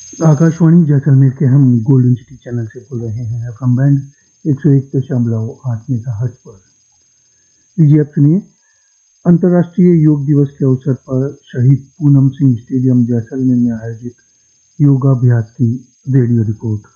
आकाशवाणी जैसलमेर के हम golden city channel से बोल रहे हैं एफएम बैंड 101.8 मेगाहर्ट्ज पर। लीजिए आप सुनिए अंतर्राष्ट्रीय योग दिवस के अवसर पर शहीद पूनम सिंह स्टेडियम जैसलमेर में आयोजित योगाभ्यास की रेडियो रिपोर्ट।